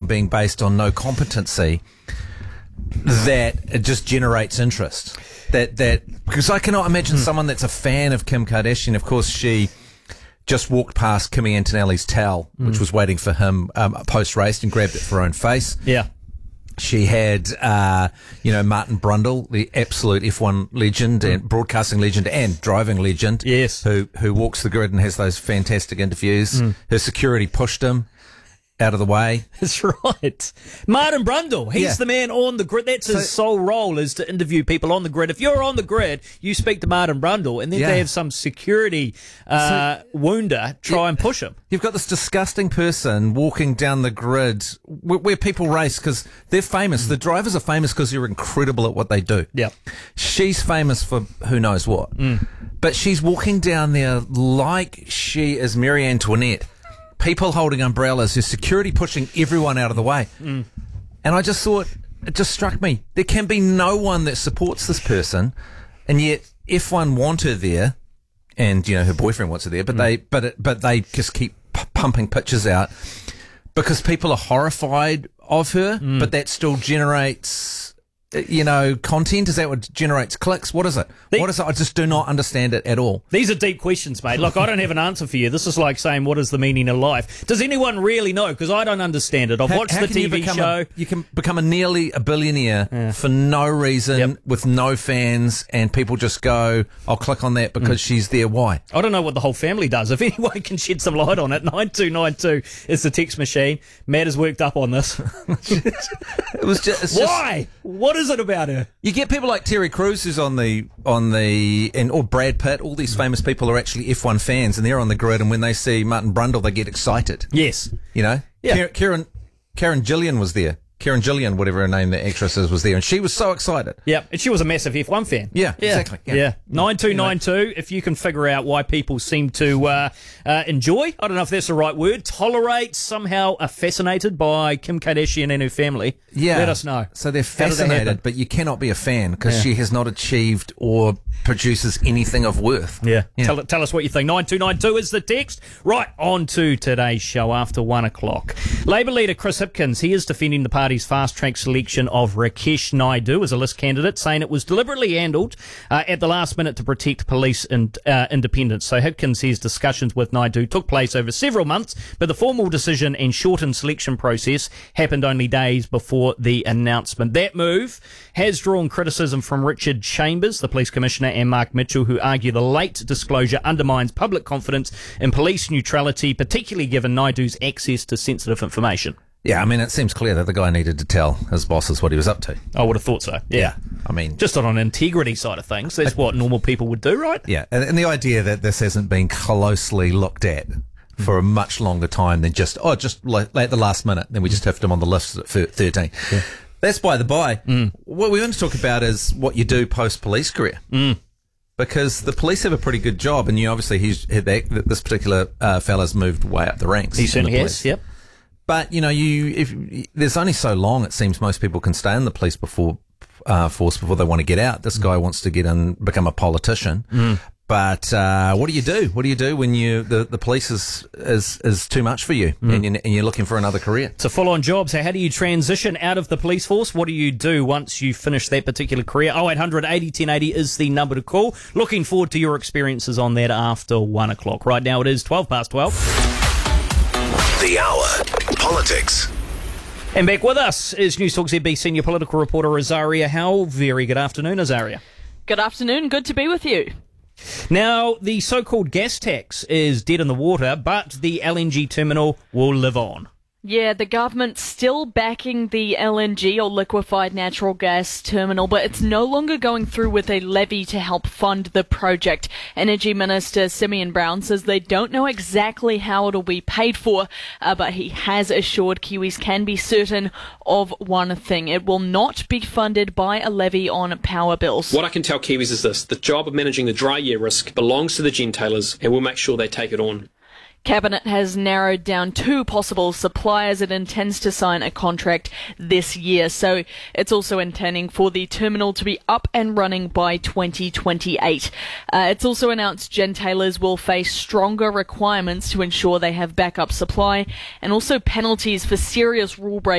being based on no competency, that it just generates interest. That because I cannot imagine someone that's a fan of Kim Kardashian. Of course, she just walked past Kimi Antonelli's towel, which was waiting for him post-race, and grabbed it for her own face. Yeah. She had, Martin Brundle, the absolute F1 legend and broadcasting legend and driving legend. Yes. Who walks the grid and has those fantastic interviews. Her security pushed him out of the way. That's right. Martin Brundle, he's Yeah. the man on the grid. That's his sole role, is to interview people on the grid. If you're on the grid, you speak to Martin Brundle, and then they have some security wounder try and push him. You've got this disgusting person walking down the grid where people race because they're famous. The drivers are famous because they're incredible at what they do. Yeah. She's famous for who knows what. But she's walking down there like she is Marie Antoinette. People holding umbrellas, her security pushing everyone out of the way. And I just thought, it just struck me, there can be no one that supports this person, and yet F1 want her there, and her boyfriend wants her there, but they just keep pumping pictures out because people are horrified of her, but that still generates content. Is that what generates clicks? What is it? What is it? I just do not understand it at all. These are deep questions, mate. Look, I don't have an answer for you. This is like saying, what is the meaning of life? Does anyone really know? Because I don't understand it. I've watched the TV show. You can become nearly a billionaire for no reason, with no fans, and people just go, I'll click on that because she's there. Why? I don't know what the whole family does. If anyone can shed some light on it, 9292 is the text machine. Matt is worked up on this. It was just why? What is it about her? You get people like Terry Crews, who's or Brad Pitt. All these famous people are actually F1 fans, and they're on the grid. And when they see Martin Brundle, they get excited. Yes, Yeah. Karen Gillian was there. Karen Gillian, whatever her name, the actress is, was there, and she was so excited. Yeah, and she was a massive F1 fan. Yeah, exactly. Yeah. 9292, if you can figure out why people seem to enjoy, I don't know if that's the right word, tolerate, somehow are fascinated by Kim Kardashian and her family, let us know. So they're fascinated, but you cannot be a fan because she has not achieved or produces anything of worth. Yeah. Tell us what you think. 9292 is the text. Right, on to today's show after 1 o'clock. Labour leader Chris Hipkins, he is defending the party's fast-track selection of Rakesh Naidu as a list candidate, saying it was deliberately handled at the last minute to protect police independence. So Hipkins says discussions with Naidu took place over several months, but the formal decision and shortened selection process happened only days before the announcement. That move has drawn criticism from Richard Chambers, the police commissioner, and Mark Mitchell, who argue the late disclosure undermines public confidence in police neutrality, particularly given Naidu's access to sensitive information. Yeah, I mean, it seems clear that the guy needed to tell his bosses what he was up to. I would have thought so. Yeah. I mean, just on an integrity side of things, that's what normal people would do, right? Yeah, and the idea that this hasn't been closely looked at for a much longer time than just at the last minute, then we just hiffed him on the list at 13. Yeah. That's by the by. What we want to talk about is what you do post-police career. Because the police have a pretty good job, and obviously this particular fella's moved way up the ranks. He certainly has, yep. But, if there's only so long it seems most people can stay in the police force before they want to get out. This guy wants to get in, become a politician. But what do you do? What do you do when the police is too much for you and you're looking for another career? It's a full-on job. So how do you transition out of the police force? What do you do once you finish that particular career? 0800 80 1080 is the number to call. Looking forward to your experiences on that after 1 o'clock. Right now it is 12 past 12. The Hour. Politics. And back with us is News Talk ZB senior political reporter Azaria Howell. Very good afternoon, Azaria. Good afternoon. Good to be with you. Now, the so-called gas tax is dead in the water, but the LNG terminal will live on. Yeah, the government's still backing the LNG or liquefied natural gas terminal, but it's no longer going through with a levy to help fund the project. Energy Minister Simeon Brown says they don't know exactly how it'll be paid for, but he has assured Kiwis can be certain of one thing. It will not be funded by a levy on power bills. What I can tell Kiwis is this: the job of managing the dry year risk belongs to the gentailers, and we'll make sure they take it on. Cabinet has narrowed down 2 possible suppliers it intends to sign a contract this year. So it's also intending for the terminal to be up and running by 2028. It's also announced gentailers will face stronger requirements to ensure they have backup supply and also penalties for serious rule breakers